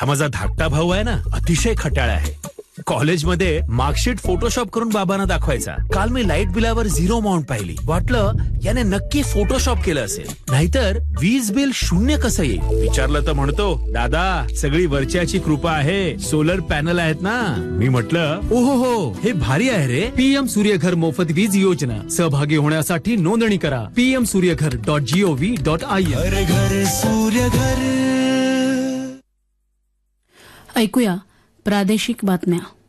हा माझा धाकटा भाऊ आहे ना, अतिशय खट्याळ आहे. कॉलेजमध्ये मार्कशीट फोटोशॉप करून बाबांना दाखवायचा. काल मी लाईट बिलावर 0 अमाऊंट पाहिली. वाटलं याने नक्की फोटोशॉप केलं असेल, नाहीतर वीज बिल 0 कसं येईल. विचारलं तर म्हणतो, दादा सगळी वरच्याची कृपा आहे, सोलर पॅनल आहेत ना. मी म्हटलं ओहो हो, हे भारी आहे रे. PM सूर्यघर मोफत वीज योजना. सहभागी होण्यासाठी नोंदणी करा pmsuryaghar.gov.in. घर घर सूर्यघर. ऐकूया प्रादेशिक बातम्या.